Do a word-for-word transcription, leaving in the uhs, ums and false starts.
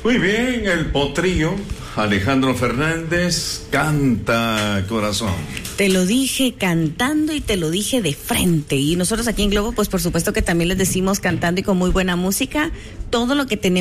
Muy bien, el potrillo. Alejandro Fernández canta, corazón. Te lo dije cantando y te lo dije de frente. Y nosotros aquí en Globo, pues por supuesto que también les decimos cantando y con muy buena música todo lo que tenemos